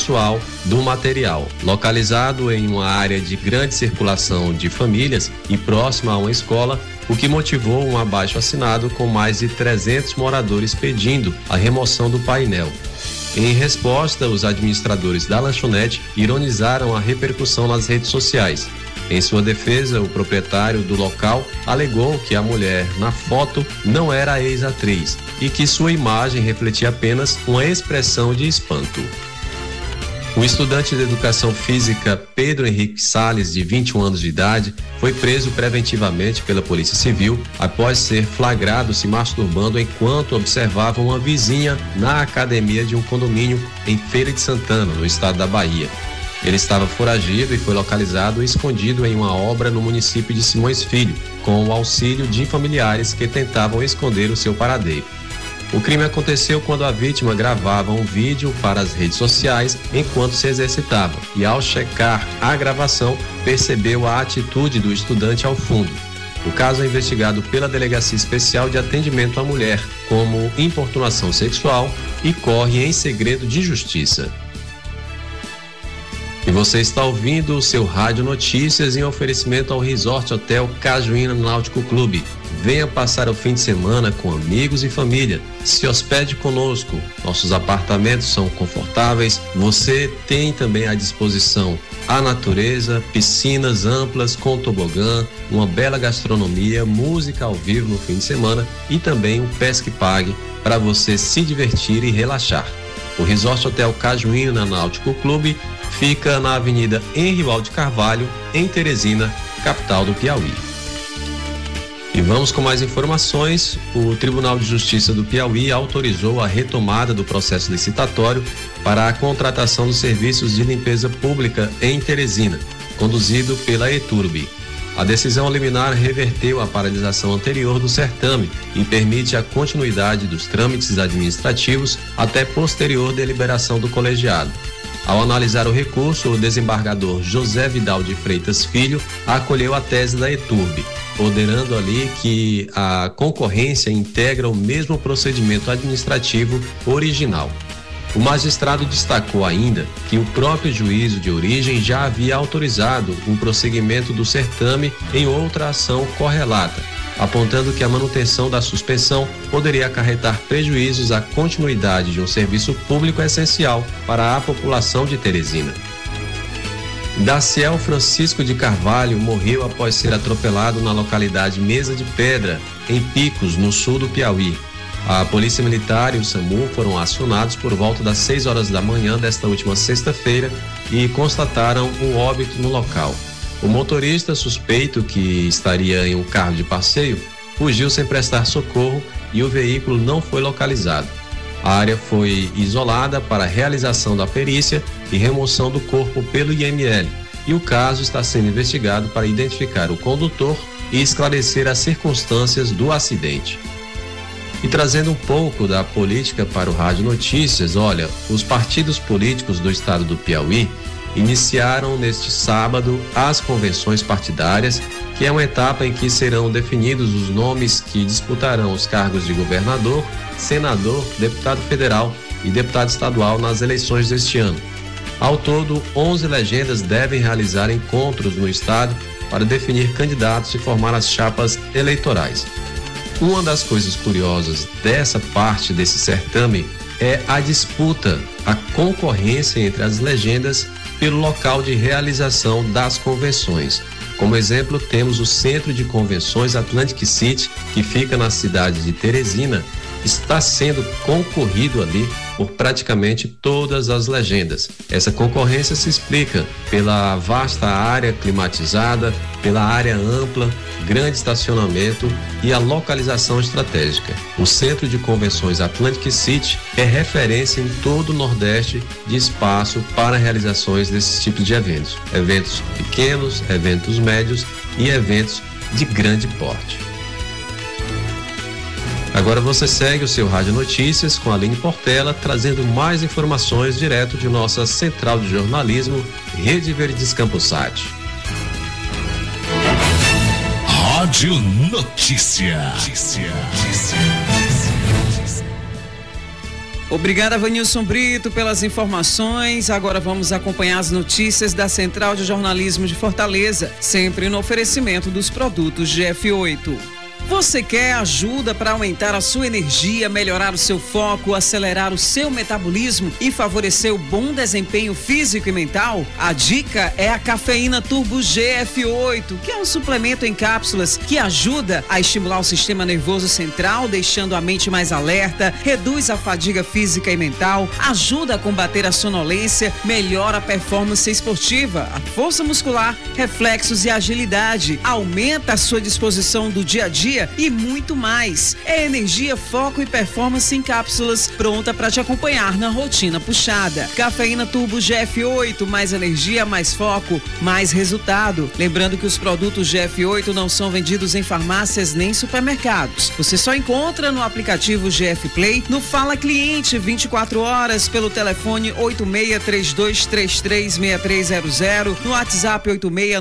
pessoal do material. Localizado em uma área de grande circulação de famílias e próxima a uma escola, o que motivou um abaixo-assinado com mais de 300 moradores pedindo a remoção do painel. Em resposta, os administradores da lanchonete ironizaram a repercussão nas redes sociais. Em sua defesa, o proprietário do local alegou que a mulher na foto não era a ex-atriz e que sua imagem refletia apenas uma expressão de espanto. O estudante de educação física Pedro Henrique Salles, de 21 anos de idade, foi preso preventivamente pela Polícia Civil após ser flagrado se masturbando enquanto observava uma vizinha na academia de um condomínio em Feira de Santana, no estado da Bahia. Ele estava foragido e foi localizado escondido em uma obra no município de Simões Filho, com o auxílio de familiares que tentavam esconder o seu paradeiro. O crime aconteceu quando a vítima gravava um vídeo para as redes sociais enquanto se exercitava e, ao checar a gravação, percebeu a atitude do estudante ao fundo. O caso é investigado pela Delegacia Especial de Atendimento à Mulher como importunação sexual e corre em segredo de justiça. E você está ouvindo o seu Rádio Notícias em oferecimento ao Resort Hotel Cajuína Náutico Clube. Venha passar o fim de semana com amigos e família. Se hospede conosco. Nossos apartamentos são confortáveis. Você tem também à disposição a natureza, piscinas amplas com tobogã, uma bela gastronomia, música ao vivo no fim de semana e também um pesque pague para você se divertir e relaxar. O Resort Hotel Cajuína Náutico Clube fica na Avenida Henrivaldo de Carvalho, em Teresina, capital do Piauí. E vamos com mais informações. O Tribunal de Justiça do Piauí autorizou a retomada do processo licitatório para a contratação dos serviços de limpeza pública em Teresina, conduzido pela ETURB. A decisão liminar reverteu a paralisação anterior do certame e permite a continuidade dos trâmites administrativos até posterior deliberação do colegiado. Ao analisar o recurso, o desembargador José Vidal de Freitas Filho acolheu a tese da ETURB, ordenando ali que a concorrência integra o mesmo procedimento administrativo original. O magistrado destacou ainda que o próprio juízo de origem já havia autorizado o prosseguimento do certame em outra ação correlata, apontando que a manutenção da suspensão poderia acarretar prejuízos à continuidade de um serviço público essencial para a população de Teresina. Daciel Francisco de Carvalho morreu após ser atropelado na localidade Mesa de Pedra, em Picos, no sul do Piauí. A Polícia Militar e o SAMU foram acionados por volta das 6 horas da manhã desta última sexta-feira e constataram o óbito no local. O motorista, suspeito que estaria em um carro de passeio, fugiu sem prestar socorro e o veículo não foi localizado. A área foi isolada para a realização da perícia e remoção do corpo pelo IML, e o caso está sendo investigado para identificar o condutor e esclarecer as circunstâncias do acidente. E trazendo um pouco da política para o Rádio Notícias, olha, os partidos políticos do estado do Piauí iniciaram neste sábado as convenções partidárias, que é uma etapa em que serão definidos os nomes que disputarão os cargos de governador, senador, deputado federal e deputado estadual nas eleições deste ano. Ao todo, 11 legendas devem realizar encontros no estado para definir candidatos e formar as chapas eleitorais. Uma das coisas curiosas dessa parte desse certame é a disputa, a concorrência entre as legendas pelo local de realização das convenções. Como exemplo, temos o Centro de Convenções Atlantic City, que fica na cidade de Teresina, está sendo concorrido ali por praticamente todas as legendas. Essa concorrência se explica pela vasta área climatizada, pela área ampla, grande estacionamento e a localização estratégica. O Centro de Convenções Atlantic City é referência em todo o Nordeste de espaço para realizações desses tipos de eventos. Eventos pequenos, eventos médios e eventos de grande porte. Agora você segue o seu Rádio Notícias com a Aline Portela, trazendo mais informações direto de nossa central de jornalismo, Rede Verdes Campusat. Rádio Notícia. Obrigada, Vanilson Brito, pelas informações. Agora vamos acompanhar as notícias da Central de Jornalismo de Fortaleza, sempre no oferecimento dos produtos GF8. Você quer ajuda para aumentar a sua energia, melhorar o seu foco, acelerar o seu metabolismo e favorecer o bom desempenho físico e mental? A dica é a Cafeína Turbo GF8, que é um suplemento em cápsulas que ajuda a estimular o sistema nervoso central, deixando a mente mais alerta, reduz a fadiga física e mental, ajuda a combater a sonolência, melhora a performance esportiva, a força muscular, reflexos e agilidade, aumenta a sua disposição do dia a dia e muito mais. É energia, foco e performance em cápsulas, pronta para te acompanhar na rotina puxada. Cafeína Turbo GF8, mais energia, mais foco, mais resultado. Lembrando que os produtos GF8 não são vendidos em farmácias nem supermercados. Você só encontra no aplicativo GF Play, no Fala Cliente 24 horas, pelo telefone 8632336300, no WhatsApp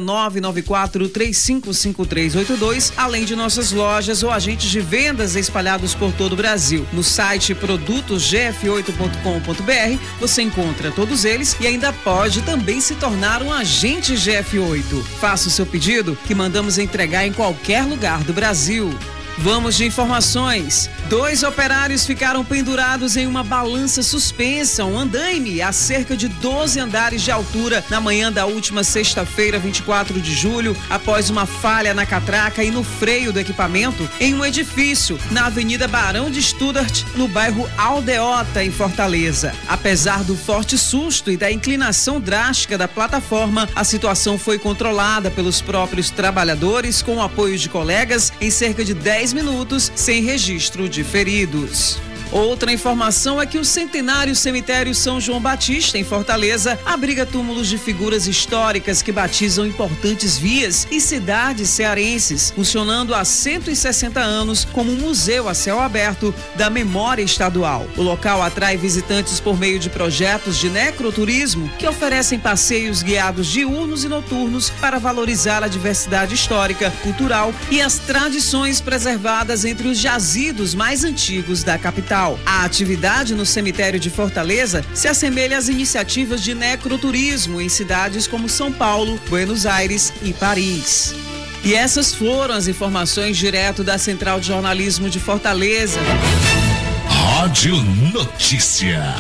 86994355382, além de nossas lojas ou agentes de vendas espalhados por todo o Brasil. No site produtosgf8.com.br você encontra todos eles e ainda pode também se tornar um agente GF8. Faça o seu pedido que mandamos entregar em qualquer lugar do Brasil. Vamos de informações. 2 operários ficaram pendurados em uma balança suspensa, um andaime, a cerca de 12 andares de altura na manhã da última sexta-feira, 24 de julho, após uma falha na catraca e no freio do equipamento em um edifício na Avenida Barão de Studart, no bairro Aldeota, em Fortaleza. Apesar do forte susto e da inclinação drástica da plataforma, a situação foi controlada pelos próprios trabalhadores com o apoio de colegas em cerca de 10 minutos, sem registro de feridos. Outra informação é que o centenário cemitério São João Batista, em Fortaleza, abriga túmulos de figuras históricas que batizam importantes vias e cidades cearenses, funcionando há 160 anos como um museu a céu aberto da memória estadual. O local atrai visitantes por meio de projetos de necroturismo que oferecem passeios guiados diurnos e noturnos para valorizar a diversidade histórica, cultural e as tradições preservadas entre os jazidos mais antigos da capital. A atividade no cemitério de Fortaleza se assemelha às iniciativas de necroturismo em cidades como São Paulo, Buenos Aires e Paris. E essas foram as informações direto da Central de Jornalismo de Fortaleza. Rádio Notícia.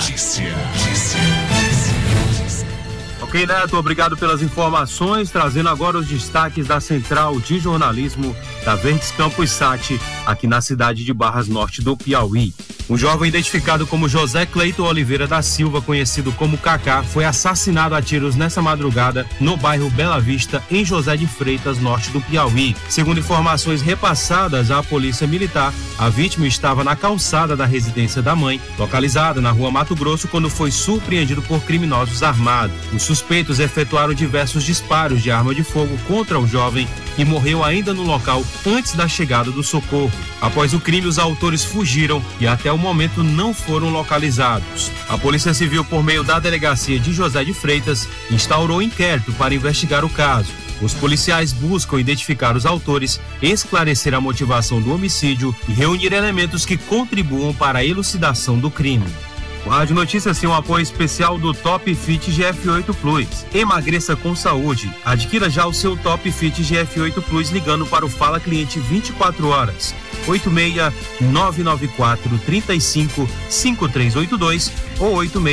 Ok, Neto, obrigado pelas informações, trazendo agora os destaques da Central de Jornalismo da Verdes Campos Sat, aqui na cidade de Barras Norte do Piauí. Um jovem identificado como José Cleiton Oliveira da Silva, conhecido como Cacá, foi assassinado a tiros nessa madrugada no bairro Bela Vista, em José de Freitas, norte do Piauí. Segundo informações repassadas à Polícia Militar, a vítima estava na calçada da residência da mãe, localizada na rua Mato Grosso, quando foi surpreendido por criminosos armados. Os suspeitos efetuaram diversos disparos de arma de fogo contra o jovem, que morreu ainda no local antes da chegada do socorro. Após o crime, os autores fugiram e até o momento não foram localizados. A Polícia Civil, por meio da Delegacia de José de Freitas, instaurou inquérito para investigar o caso. Os policiais buscam identificar os autores, esclarecer a motivação do homicídio e reunir elementos que contribuam para a elucidação do crime. O Rádio Notícias tem um apoio especial do Top Fit GF8 Plus. Emagreça com saúde. Adquira já o seu Top Fit GF8 Plus ligando para o Fala Cliente 24 horas. 86-994-35-5382 ou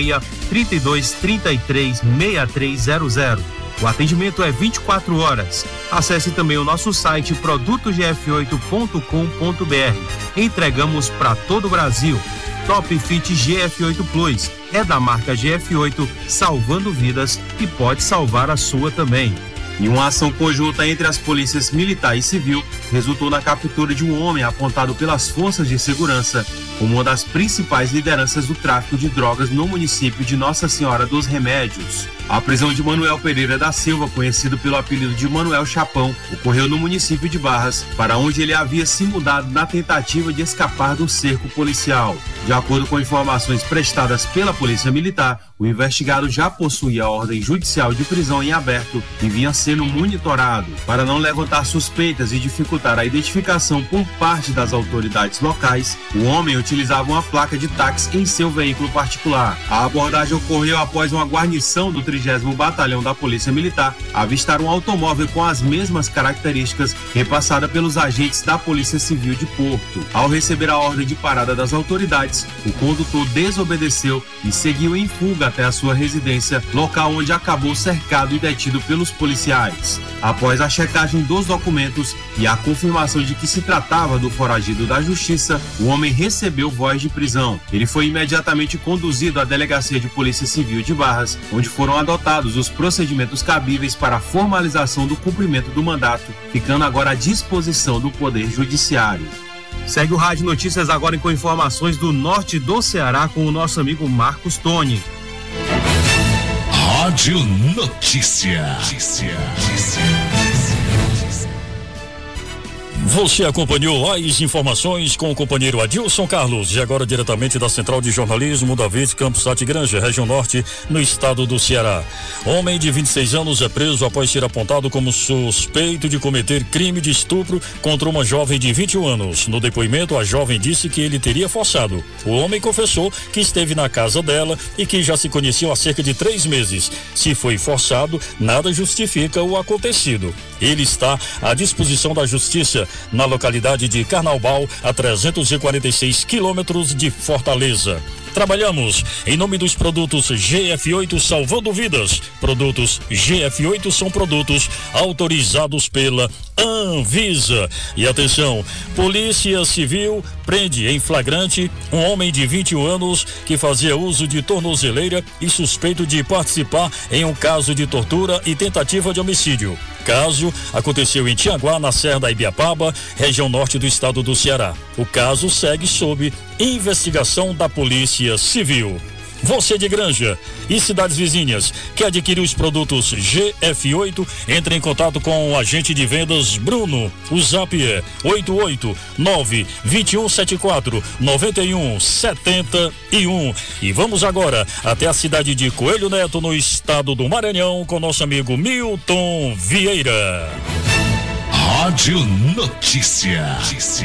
86-32-33-6300. O atendimento é 24 horas. Acesse também o nosso site produtogf8.com.br. Entregamos para todo o Brasil. Top Fit GF8 Plus é da marca GF8, salvando vidas e pode salvar a sua também. E uma ação conjunta entre as polícias militar e civil resultou na captura de um homem apontado pelas forças de segurança como uma das principais lideranças do tráfico de drogas no município de Nossa Senhora dos Remédios. A prisão de Manuel Pereira da Silva, conhecido pelo apelido de Manuel Chapão, ocorreu no município de Barras, para onde ele havia se mudado na tentativa de escapar do cerco policial. De acordo com informações prestadas pela Polícia Militar, o investigado já possuía a ordem judicial de prisão em aberto e vinha sendo monitorado. Para não levantar suspeitas e dificultar a identificação por parte das autoridades locais, o homem utilizava uma placa de táxi em seu veículo particular. A abordagem ocorreu após uma guarnição do 30º Batalhão da Polícia Militar avistar um automóvel com as mesmas características repassada pelos agentes da Polícia Civil de Porto. Ao receber a ordem de parada das autoridades, o condutor desobedeceu e seguiu em fuga até a sua residência, local onde acabou cercado e detido pelos policiais. Após a checagem dos documentos e a confirmação de que se tratava do foragido da Justiça, o homem recebeu voz de prisão. Ele foi imediatamente conduzido à Delegacia de Polícia Civil de Barras, onde foram adotados os procedimentos cabíveis para a formalização do cumprimento do mandato, ficando agora à disposição do Poder Judiciário. Segue o Rádio Notícias agora com informações do norte do Ceará com o nosso amigo Marcos Tony. Rádio Notícia. Você acompanhou as informações com o companheiro Adilson Carlos e agora diretamente da Central de Jornalismo da Verde Campos Sati Granja, região norte, no estado do Ceará. Homem de 26 anos é preso após ser apontado como suspeito de cometer crime de estupro contra uma jovem de 21 anos. No depoimento, a jovem disse que ele teria forçado. O homem confessou que esteve na casa dela e que já se conheciam há cerca de 3 meses. Se foi forçado, nada justifica o acontecido. Ele está à disposição da justiça na localidade de Carnaubal, a 346 quilômetros de Fortaleza. Trabalhamos em nome dos produtos GF8 salvando vidas. Produtos GF8 são produtos autorizados pela Anvisa. E atenção, Polícia Civil prende em flagrante um homem de 21 anos que fazia uso de tornozeleira e suspeito de participar em um caso de tortura e tentativa de homicídio. Caso aconteceu em Tianguá, na Serra da Ibiapaba, região norte do estado do Ceará. O caso segue sob investigação da Polícia Civil. Você de Granja e cidades vizinhas que adquiriu os produtos GF8, entre em contato com o agente de vendas Bruno. O zap é 889-2174-9171. E vamos agora até a cidade de Coelho Neto, no estado do Maranhão, com nosso amigo Milton Vieira. Rádio Notícia.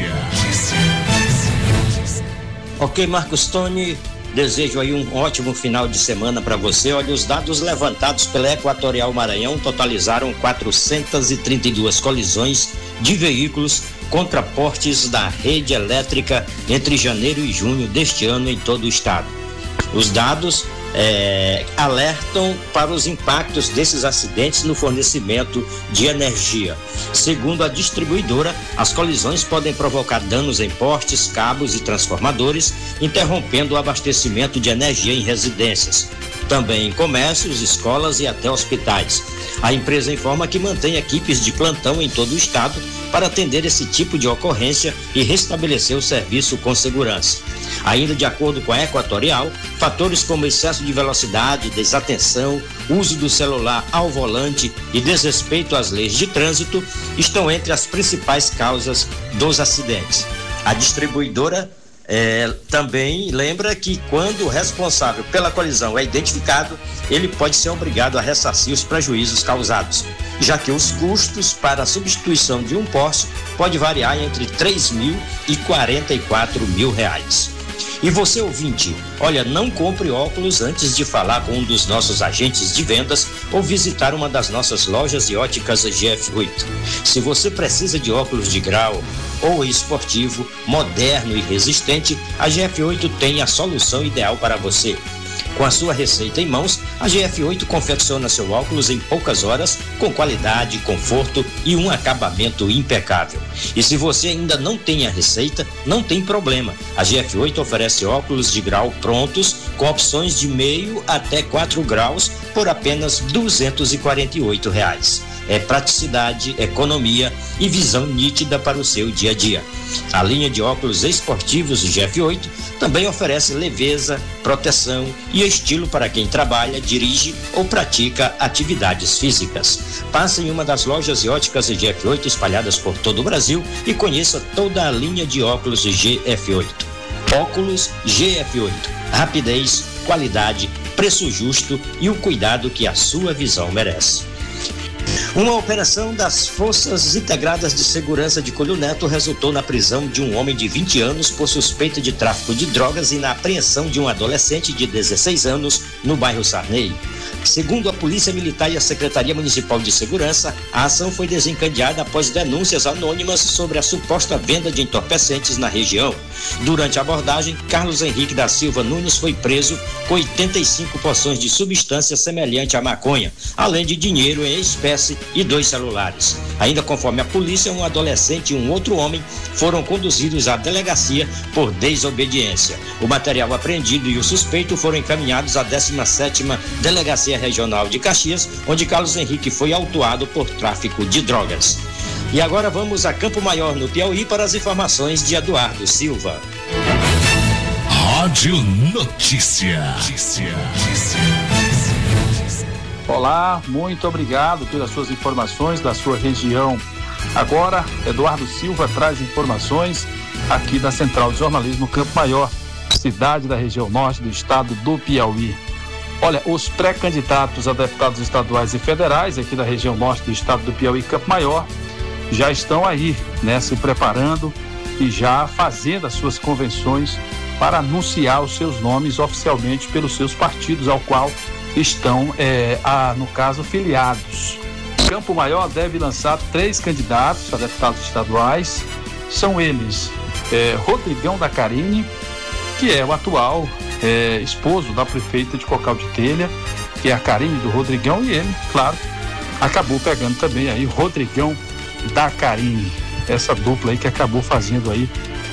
Ok, Marcos Tony, desejo aí um ótimo final de semana para você. Olha, os dados levantados pela Equatorial Maranhão totalizaram 432 colisões de veículos contra postes da rede elétrica entre janeiro e junho deste ano em todo o estado. Os dados alertam para os impactos desses acidentes no fornecimento de energia. Segundo a distribuidora, as colisões podem provocar danos em postes, cabos e transformadores, interrompendo o abastecimento de energia em residências, também em comércios, escolas e até hospitais. A empresa informa que mantém equipes de plantão em todo o estado para atender esse tipo de ocorrência e restabelecer o serviço com segurança. Ainda de acordo com a Equatorial, fatores como excesso de velocidade, desatenção, uso do celular ao volante e desrespeito às leis de trânsito estão entre as principais causas dos acidentes. A distribuidora também lembra que quando o responsável pela colisão é identificado, ele pode ser obrigado a ressarcir os prejuízos causados, já que os custos para a substituição de um poste pode variar entre R$3.000 e R$44.000. E você, ouvinte, olha, não compre óculos antes de falar com um dos nossos agentes de vendas ou visitar uma das nossas lojas de óticas GF8. Se você precisa de óculos de grau ou esportivo, moderno e resistente, a GF8 tem a solução ideal para você. Com a sua receita em mãos, a GF8 confecciona seu óculos em poucas horas, com qualidade, conforto e um acabamento impecável. E se você ainda não tem a receita, não tem problema. A GF8 oferece óculos de grau prontos, com opções de meio até 4 graus, por apenas R$248. praticidade, economia e visão nítida para o seu dia a dia. A linha de óculos esportivos GF8 também oferece leveza, proteção e estilo para quem trabalha, dirige ou pratica atividades físicas. Passe em uma das lojas e óticas GF8 espalhadas por todo o Brasil e conheça toda a linha de óculos GF8. Óculos GF8. Rapidez, qualidade, preço justo e o cuidado que a sua visão merece. Uma operação das Forças Integradas de Segurança de Coelho Neto resultou na prisão de um homem de 20 anos por suspeita de tráfico de drogas e na apreensão de um adolescente de 16 anos no bairro Sarney. Segundo a Polícia Militar e a Secretaria Municipal de Segurança, a ação foi desencadeada após denúncias anônimas sobre a suposta venda de entorpecentes na região. Durante a abordagem, Carlos Henrique da Silva Nunes foi preso com 85 porções de substância semelhante à maconha, além de dinheiro em espécie e 2 celulares. Ainda conforme a polícia, um adolescente e um outro homem foram conduzidos à delegacia por desobediência. O material apreendido e o suspeito foram encaminhados à 17ª Delegacia Regional de Caxias, onde Carlos Henrique foi autuado por tráfico de drogas. E agora vamos a Campo Maior, no Piauí, para as informações de Eduardo Silva. Rádio Notícia. Olá, muito obrigado pelas suas informações da sua região. Agora, Eduardo Silva traz informações aqui da Central de Jornalismo Campo Maior, cidade da região norte do estado do Piauí. Olha, os pré-candidatos a deputados estaduais e federais aqui da região norte do estado do Piauí, Campo Maior, já estão aí, né, se preparando e já fazendo as suas convenções para anunciar os seus nomes oficialmente pelos seus partidos, ao qual estão, no caso, filiados. Campo Maior deve lançar 3 candidatos a deputados estaduais. São eles Rodrigão da Carine, que é o atual esposo da prefeita de Cocal de Telha, que é a Carine do Rodrigão, e ele, claro, acabou pegando também aí Rodrigão da Carine, essa dupla aí que acabou fazendo aí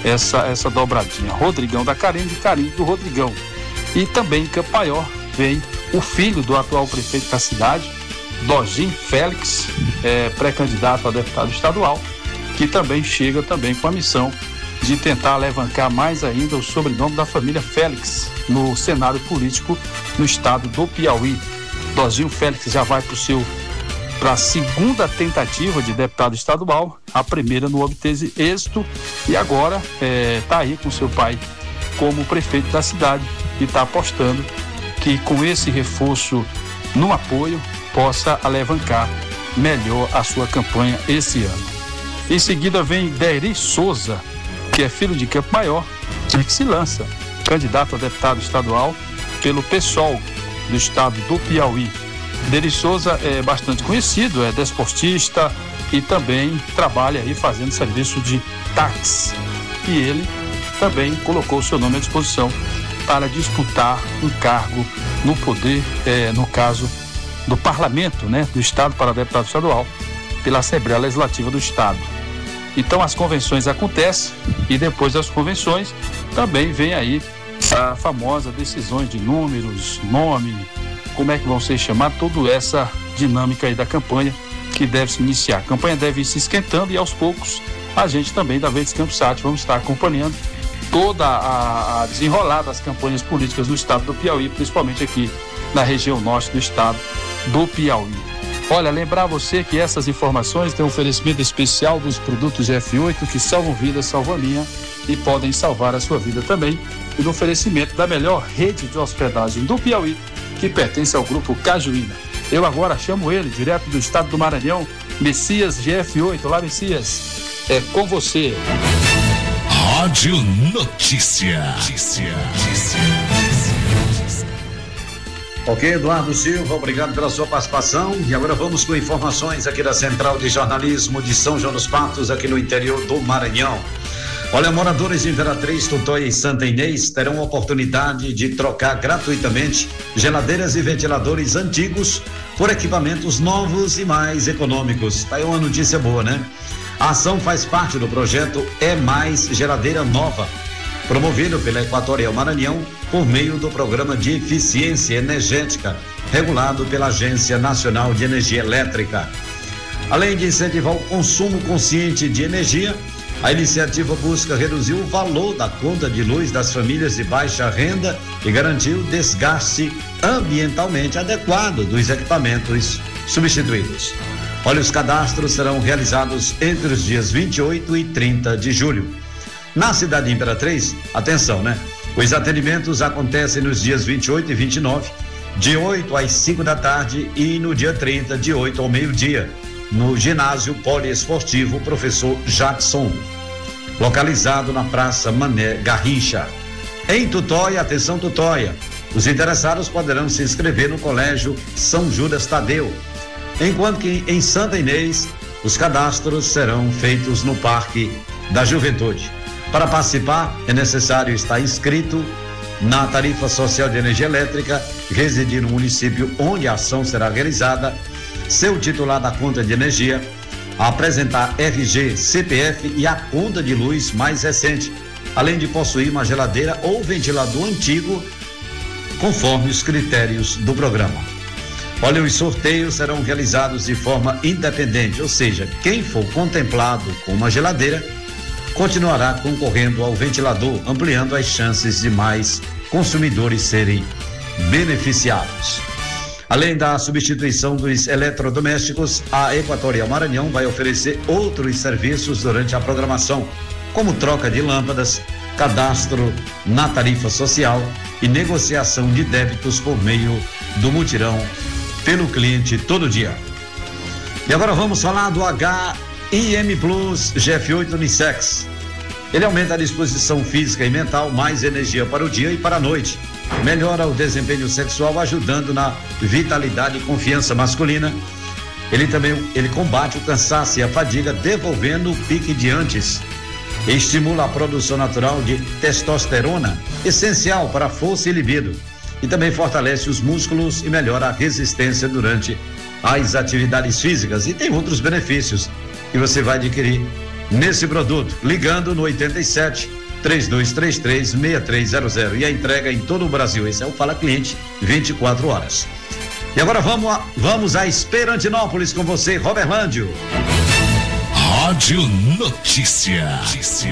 essa dobradinha, Rodrigão da Carine e Carine do Rodrigão. E também em Campo Maior vem o filho do atual prefeito da cidade, Dojim Félix, pré-candidato a deputado estadual, que também chega também com a missão de tentar alavancar mais ainda o sobrenome da família Félix no cenário político no estado do Piauí. Dojim Félix já vai para a segunda tentativa de deputado estadual, a primeira não obteve êxito, e agora está aí com seu pai como prefeito da cidade e está apostando que com esse reforço no apoio possa alavancar melhor a sua campanha esse ano. Em seguida vem Deri Souza, que é filho de Campo Maior e que se lança candidato a deputado estadual pelo PSOL do estado do Piauí. Deri Souza é bastante conhecido, é desportista e também trabalha aí fazendo serviço de táxi. E ele também colocou o seu nome à disposição para disputar um cargo no poder, no caso do parlamento, né, do estado para deputado estadual, pela Assembleia Legislativa do estado. Então as convenções acontecem e depois das convenções também vem aí a famosa decisões de números, nome, como é que vão ser chamados, toda essa dinâmica aí da campanha que deve se iniciar. A campanha deve ir se esquentando e aos poucos a gente também da Verdes Campos Sat vamos estar acompanhando toda a desenrolar das campanhas políticas no estado do Piauí, principalmente aqui na região norte do estado do Piauí. Olha, lembrar você que essas informações têm um oferecimento especial dos produtos GF8 que salvam vidas, salvam a minha e podem salvar a sua vida também, e no oferecimento da melhor rede de hospedagem do Piauí, que pertence ao grupo Cajuína. Eu agora chamo ele, direto do estado do Maranhão, Messias GF8. Olá, Messias, é com você. Rádio Notícia. Ok, Eduardo Silva, obrigado pela sua participação. E agora vamos com informações aqui da Central de Jornalismo de São João dos Patos, aqui no interior do Maranhão. Olha, moradores de Imperatriz, Tutóia e Santa Inês terão a oportunidade de trocar gratuitamente geladeiras e ventiladores antigos por equipamentos novos e mais econômicos. Tá aí uma notícia boa, né? A ação faz parte do projeto É Mais Geladeira Nova, promovido pela Equatorial Maranhão por meio do Programa de Eficiência Energética, regulado pela Agência Nacional de Energia Elétrica. Além de incentivar o consumo consciente de energia, a iniciativa busca reduzir o valor da conta de luz das famílias de baixa renda e garantir o desgaste ambientalmente adequado dos equipamentos substituídos. Olha, os cadastros serão realizados entre os dias 28 e 30 de julho. Na cidade de Imperatriz, atenção, né? Os atendimentos acontecem nos dias 28 e 29, de 8 às 5 da tarde e no dia 30, de 8 ao meio-dia, no ginásio poliesportivo Professor Jackson, localizado na Praça Mané Garrincha. Em Tutóia, atenção Tutóia, os interessados poderão se inscrever no Colégio São Judas Tadeu, enquanto que em Santa Inês, os cadastros serão feitos no Parque da Juventude. Para participar, é necessário estar inscrito na tarifa social de energia elétrica, residir no município onde a ação será realizada, ser o titular da conta de energia, apresentar RG, CPF e a conta de luz mais recente, além de possuir uma geladeira ou ventilador antigo, conforme os critérios do programa. Olha, os sorteios serão realizados de forma independente, ou seja, quem for contemplado com uma geladeira continuará concorrendo ao ventilador, ampliando as chances de mais consumidores serem beneficiados. Além da substituição dos eletrodomésticos, a Equatorial Maranhão vai oferecer outros serviços durante a programação, como troca de lâmpadas, cadastro na tarifa social e negociação de débitos por meio do mutirão pelo cliente todo dia. E agora vamos falar do HIM Plus GF8 Unissex. Ele aumenta a disposição física e mental, mais energia para o dia e para a noite. Melhora o desempenho sexual, ajudando na vitalidade e confiança masculina. Ele combate o cansaço e a fadiga, devolvendo o pique de antes. Estimula a produção natural de testosterona, essencial para a força e libido. E também fortalece os músculos e melhora a resistência durante as atividades físicas. E tem outros benefícios que você vai adquirir nesse produto, ligando no 87-3233-6300, e a entrega em todo o Brasil. Esse é o Fala Cliente, 24 horas. E agora vamos a Esperantinópolis com você, Roberlândio. Rádio Notícia.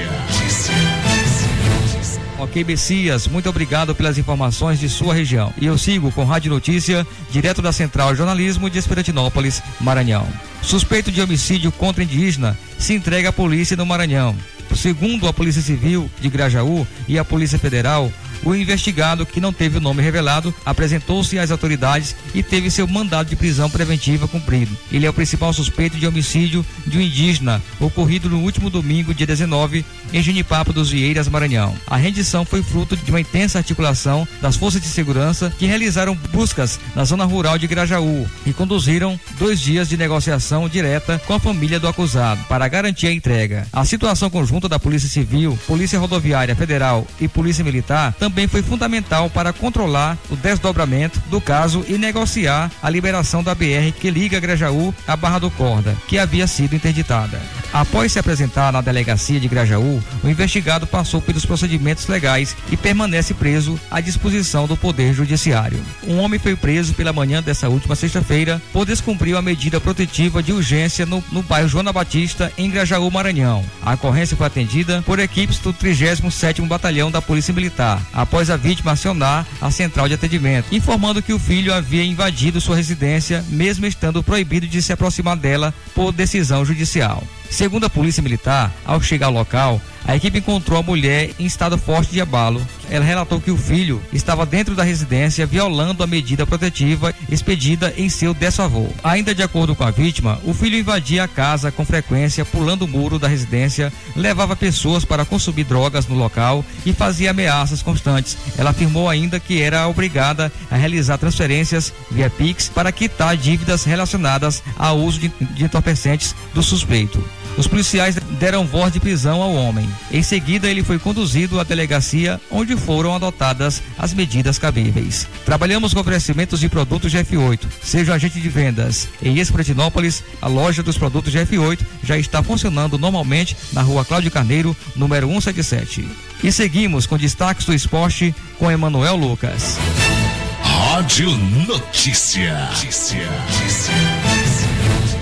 Ok, Messias, muito obrigado pelas informações de sua região. E eu sigo com Rádio Notícia, direto da Central Jornalismo de Esperantinópolis, Maranhão. Suspeito de homicídio contra indígena se entrega à polícia no Maranhão. Segundo a Polícia Civil de Grajaú e a Polícia Federal, o investigado, que não teve o nome revelado, apresentou-se às autoridades e teve seu mandado de prisão preventiva cumprido. Ele é o principal suspeito de homicídio de um indígena, ocorrido no último domingo, dia 19, em Genipapo dos Vieiras, Maranhão. A rendição foi fruto de uma intensa articulação das forças de segurança que realizaram buscas na zona rural de Grajaú e conduziram 2 dias de negociação direta com a família do acusado para garantir a entrega. A situação conjunta da Polícia Civil, Polícia Rodoviária Federal e Polícia Militar também foi fundamental para controlar o desdobramento do caso e negociar a liberação da BR que liga Grajaú à Barra do Corda, que havia sido interditada. Após se apresentar na delegacia de Grajaú, o investigado passou pelos procedimentos legais e permanece preso à disposição do Poder Judiciário. Um homem foi preso pela manhã dessa última sexta-feira por descumprir a medida protetiva de urgência no bairro Joana Batista, em Grajaú, Maranhão. A ocorrência foi atendida por equipes do 37º Batalhão da Polícia Militar, após a vítima acionar a central de atendimento, informando que o filho havia invadido sua residência, mesmo estando proibido de se aproximar dela por decisão judicial. Segundo a Polícia Militar, ao chegar ao local, a equipe encontrou a mulher em estado forte de abalo. Ela relatou que o filho estava dentro da residência violando a medida protetiva expedida em seu desfavor. Ainda de acordo com a vítima, o filho invadia a casa com frequência, pulando o muro da residência, levava pessoas para consumir drogas no local e fazia ameaças constantes. Ela afirmou ainda que era obrigada a realizar transferências via Pix para quitar dívidas relacionadas ao uso de entorpecentes do suspeito. Os policiais deram voz de prisão ao homem. Em seguida, ele foi conduzido à delegacia, onde foram adotadas as medidas cabíveis. Trabalhamos com oferecimentos de produtos GF8. Seja um agente de vendas. Em Esperantinópolis, a loja dos produtos GF8 já está funcionando normalmente na rua Cláudio Carneiro, número 177. E seguimos com destaques do esporte com Emanuel Lucas. Rádio Notícia.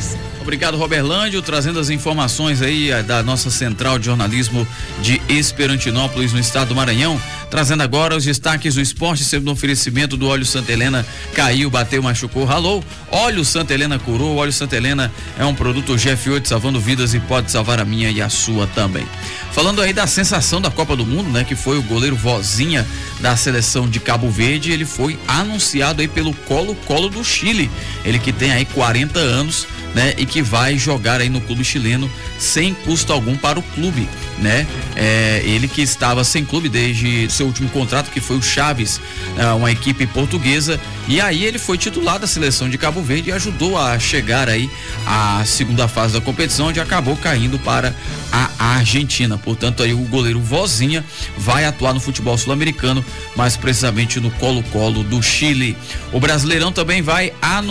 Obrigado, Roberlândio, trazendo as informações aí da nossa central de jornalismo de Esperantinópolis, no estado do Maranhão. Trazendo agora os destaques do esporte, sempre no oferecimento do óleo Santa Helena. Caiu, bateu, machucou, ralou. Óleo Santa Helena curou. Óleo Santa Helena é um produto GF8 salvando vidas e pode salvar a minha e a sua também. Falando aí da sensação da Copa do Mundo, né? Que foi o goleiro Vozinha da seleção de Cabo Verde. Ele foi anunciado aí pelo Colo-Colo do Chile. Ele que tem aí 40 anos, né? E que vai jogar aí no clube chileno sem custo algum para o clube, né? Ele que estava sem clube desde seu último contrato, que foi o Chaves, uma equipe portuguesa, e aí ele foi titular da seleção de Cabo Verde e ajudou a chegar aí à segunda fase da competição, onde acabou caindo para a Argentina. Portanto, aí o goleiro Vozinha vai atuar no futebol sul-americano, mais precisamente no Colo-Colo do Chile. O Brasileirão também vai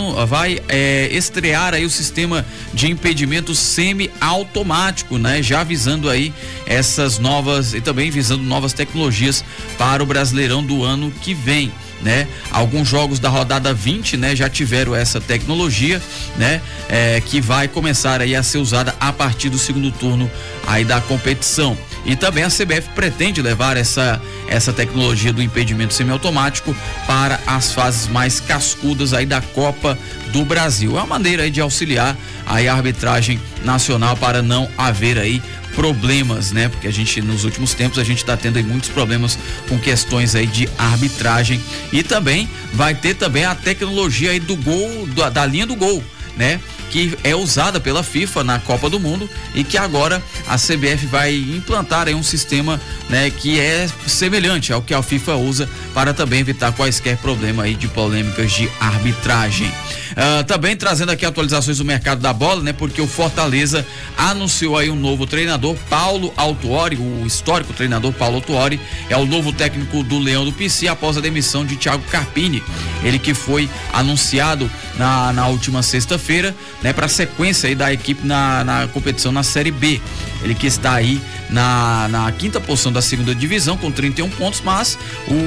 estrear aí o sistema de impedimento semi-automático, né? Já visando aí essas novas e também visando novas tecnologias para o Brasileirão do ano que vem, né? Alguns jogos da rodada 20, né, já tiveram essa tecnologia, né? Que vai começar aí a ser usada a partir do segundo turno aí da competição. E também a CBF pretende levar essa tecnologia do impedimento semiautomático para as fases mais cascudas aí da Copa do Brasil. É uma maneira aí de auxiliar aí a arbitragem nacional para não haver aí problemas, né? Porque nos últimos tempos a gente está tendo aí muitos problemas com questões aí de arbitragem. E também vai ter também a tecnologia aí do gol, da linha do gol, né? Que é usada pela FIFA na Copa do Mundo e que agora a CBF vai implantar aí um sistema, né, que é semelhante ao que a FIFA usa para também evitar quaisquer problemas aí de polêmicas de arbitragem. Também trazendo aqui atualizações do mercado da bola, né, porque o Fortaleza anunciou aí um novo treinador, Paulo Autuori, o histórico treinador Paulo Autuori, é o novo técnico do Leão do Pici após a demissão de Thiago Carpini. Ele que foi anunciado na última sexta-feira, né, para a sequência aí da equipe na competição na Série B. Ele que está aí na quinta posição da segunda divisão com 31 pontos, mas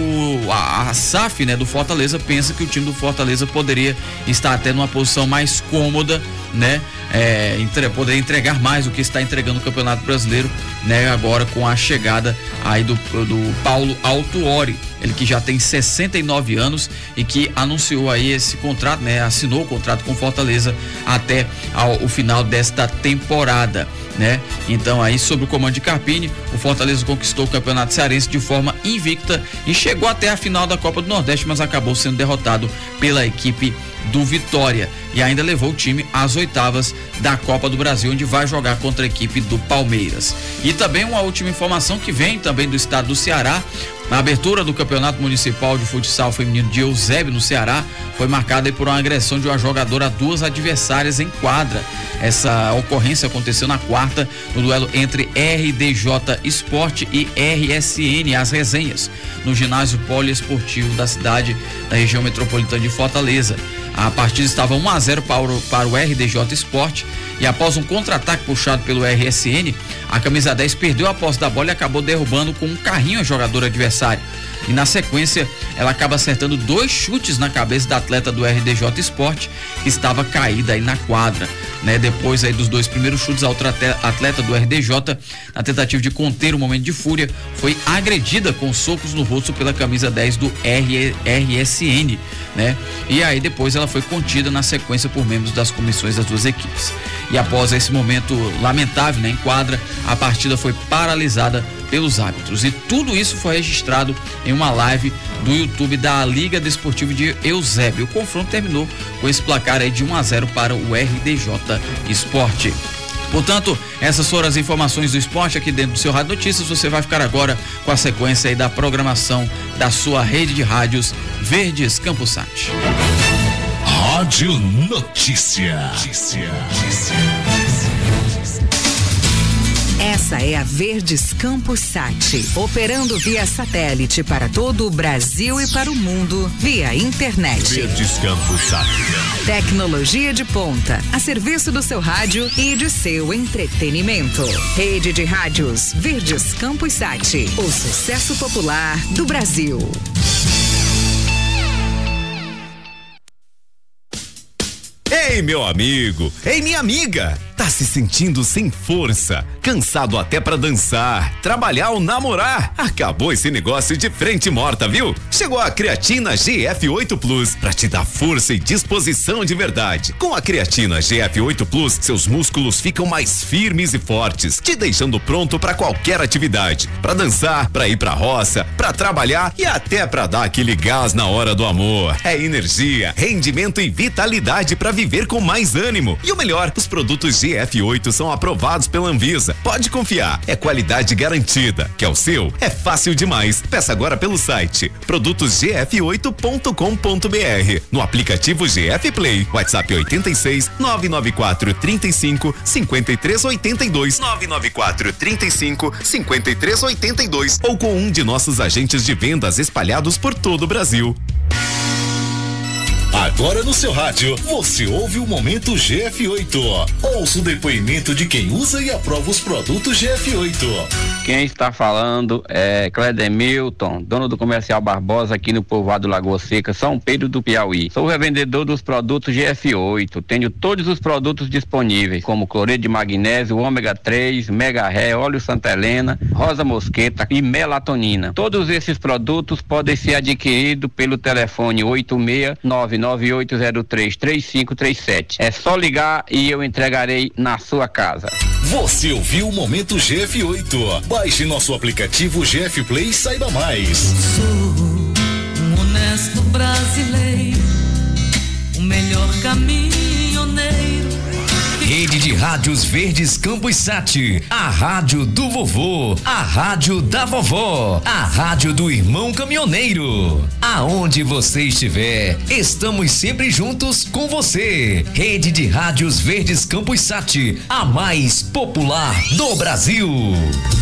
a SAF, né, do Fortaleza pensa que o time do Fortaleza poderia estar até numa posição mais cômoda, né, poder entregar mais do que está entregando no Campeonato Brasileiro, né, agora com a chegada aí do Paulo Autuori. Ele que já tem 69 anos e que anunciou aí esse contrato, né? Assinou o contrato com Fortaleza até o final desta temporada, né? Então aí, sob o comando de Carpini, o Fortaleza conquistou o Campeonato Cearense de forma invicta e chegou até a final da Copa do Nordeste, mas acabou sendo derrotado pela equipe do Vitória e ainda levou o time às oitavas da Copa do Brasil, onde vai jogar contra a equipe do Palmeiras. E também uma última informação que vem também do estado do Ceará. Na abertura do Campeonato Municipal de Futsal Feminino de Eusébio, no Ceará, foi marcada por uma agressão de uma jogadora a duas adversárias em quadra. Essa ocorrência aconteceu na quarta, no duelo entre RDJ Esporte e RSN, as Resenhas, no ginásio poliesportivo da cidade, da região metropolitana de Fortaleza. A partida estava 1-0 para o RDJ Esporte e após um contra-ataque puxado pelo RSN, a camisa 10 perdeu a posse da bola e acabou derrubando com um carrinho a jogadora adversária. E na sequência, ela acaba acertando 2 chutes na cabeça da atleta do RDJ Esporte, que estava caída aí na quadra, né? Depois aí dos 2 primeiros chutes, a outra atleta do RDJ, na tentativa de conter o momento de fúria, foi agredida com socos no rosto pela camisa 10 do RSN, né? E aí depois ela foi contida na sequência por membros das comissões das duas equipes. E após esse momento lamentável, né, em quadra, a partida foi paralisada pelos árbitros. E tudo isso foi registrado em uma live do YouTube da Liga Desportiva de Eusébio. O confronto terminou com esse placar aí de 1-0 para o RDJ Esporte. Portanto, essas foram as informações do esporte aqui dentro do seu Rádio Notícias. Você vai ficar agora com a sequência aí da programação da sua rede de rádios Verdes Campus Sat. Rádio Notícia. Essa é a Verdes Campus Sat, operando via satélite para todo o Brasil e para o mundo via internet. Verdes Campus Sat. Tecnologia de ponta, a serviço do seu rádio e de seu entretenimento. Rede de rádios Verdes Campus Sat, o sucesso popular do Brasil. Ei, Ei, meu amigo! Ei, minha amiga! Tá se sentindo sem força, cansado até pra dançar, trabalhar ou namorar? Acabou esse negócio de frente morta, viu? Chegou a creatina GF8 Plus pra te dar força e disposição de verdade. Com a creatina GF8 Plus, seus músculos ficam mais firmes e fortes, te deixando pronto pra qualquer atividade, pra dançar, pra ir pra roça, pra trabalhar e até pra dar aquele gás na hora do amor. É energia, rendimento e vitalidade pra viver com mais ânimo. E o melhor, os produtos GF8 são aprovados pela Anvisa. Pode confiar, é qualidade garantida. Quer o seu? É fácil demais. Peça agora pelo site produtosgf8.com.br, no aplicativo GF Play, WhatsApp 86 994 35 53 82 994 35 53 82 ou com um de nossos agentes de vendas espalhados por todo o Brasil. Agora no seu rádio, você ouve o Momento GF8. Ouça o depoimento de quem usa e aprova os produtos GF8. Quem está falando é Cledemilton, dono do Comercial Barbosa aqui no povoado Lagoa Seca, São Pedro do Piauí. Sou revendedor dos produtos GF8. Tenho todos os produtos disponíveis, como cloreto de magnésio, ômega 3, mega ré, óleo Santa Helena, rosa mosqueta e melatonina. Todos esses produtos podem ser adquiridos pelo telefone 86998033537. É só ligar e eu entregarei na sua casa. Você ouviu o Momento GF8. Baixe nosso aplicativo GF Play e saiba mais. Sou um honesto brasileiro, o melhor caminhoneiro. Rede de Rádios Verdes Campus Sat, a rádio do vovô, a rádio da vovó, a rádio do irmão caminhoneiro. Aonde você estiver, estamos sempre juntos com você. Rede de Rádios Verdes Campus Sat, a mais popular do Brasil.